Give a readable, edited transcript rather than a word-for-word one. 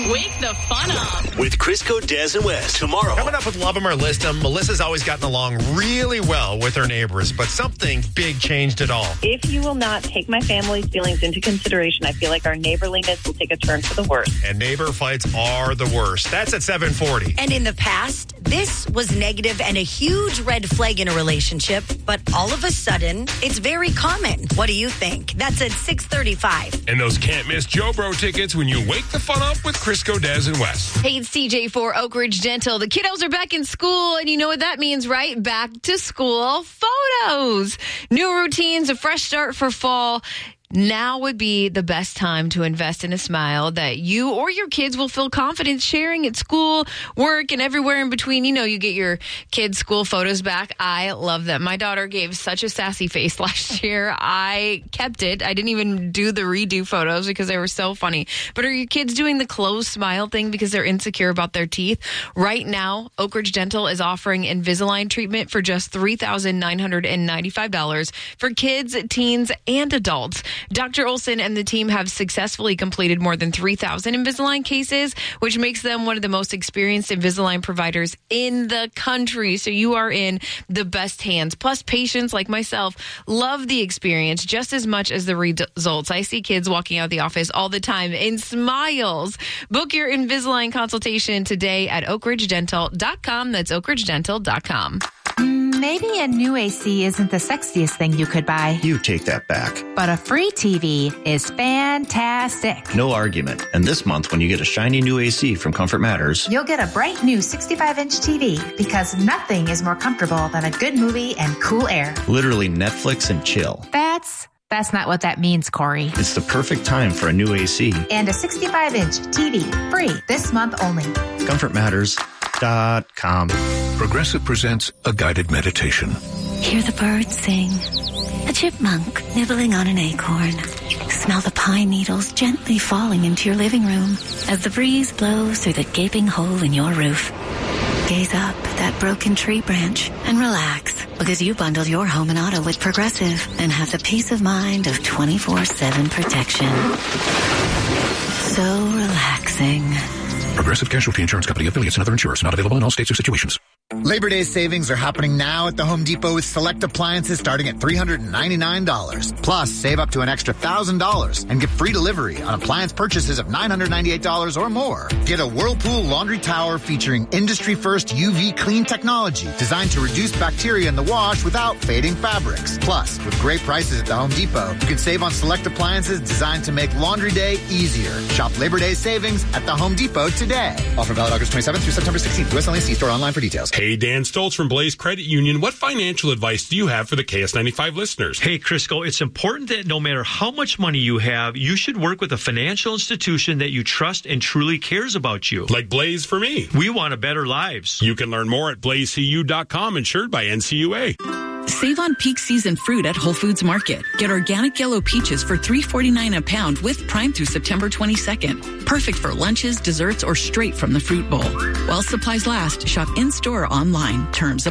Wake the fun up with Crisco, Des, and West tomorrow. Coming up with Love 'em or List 'em, Melissa's always gotten along really well with her neighbors, but something big changed it all. If you will not take my family's feelings into consideration, I feel like our neighborliness will take a turn for the worse. And neighbor fights are the worst. That's at 7:40. And in the past, this was negative and a huge red flag in a relationship, but all of a sudden, it's very common. What do you think? That's at 6:35. And those can't miss Joe Bro tickets when you wake the fun up with Crisco, Des, and West. Hey, it's CJ for Oak Ridge Dental. The kiddos are back in school, and you know what that means, right? Back to school photos. New routines, a fresh start for fall. Now would be the best time to invest in a smile that you or your kids will feel confident sharing at school, work, and everywhere in between. You know, you get your kids' school photos back. I love them. My daughter gave such a sassy face last year. I kept it. I didn't even do the redo photos because they were so funny. But are your kids doing the closed smile thing because they're insecure about their teeth? Right now, Oak Ridge Dental is offering Invisalign treatment for just $3,995 for kids, teens, and adults. Dr. Olson and the team have successfully completed more than 3,000 Invisalign cases, which makes them one of the most experienced Invisalign providers in the country. So you are in the best hands. Plus, patients like myself love the experience just as much as the results. I see kids walking out of the office all the time in smiles. Book your Invisalign consultation today at oakridgedental.com. That's oakridgedental.com. Maybe a new AC isn't the sexiest thing you could buy. You take that back. But a free TV is fantastic. No argument. And this month, when you get a shiny new AC from Comfort Matters, you'll get a bright new 65-inch TV because nothing is more comfortable than a good movie and cool air. Literally Netflix and chill. That's not what that means, Corey. It's the perfect time for a new AC. And a 65-inch TV. Free this month only. ComfortMatters.com. Progressive presents a guided meditation. Hear the birds sing. A chipmunk nibbling on an acorn. Smell the pine needles gently falling into your living room as the breeze blows through the gaping hole in your roof. Gaze up at that broken tree branch and relax because you bundled your home and auto with Progressive and have the peace of mind of 24/7 protection. So relaxing. Progressive Casualty Insurance Company, affiliates, and other insurers. Not available in all states or situations. Labor Day savings are happening now at the Home Depot with select appliances starting at $399. Plus, save up to an extra $1,000 and get free delivery on appliance purchases of $998 or more. Get a Whirlpool laundry tower featuring industry-first UV clean technology designed to reduce bacteria in the wash without fading fabrics. Plus, with great prices at the Home Depot, you can save on select appliances designed to make laundry day easier. Shop Labor Day savings at the Home Depot today. Offer valid August 27th through September 16th. U.S. only. See store online for details. Hey, Dan Stoltz from Blaze Credit Union. What financial advice do you have for the KS95 listeners? Hey, Crisco, it's important that no matter how much money you have, you should work with a financial institution that you trust and truly cares about you. Like Blaze for me. We want a better lives. You can learn more at blazecu.com, insured by NCUA. Save on peak season fruit at Whole Foods Market. Get organic yellow peaches for $3.49 a pound with Prime through September 22nd. Perfect for lunches, desserts, or straight from the fruit bowl. While supplies last, shop in-store or online. Terms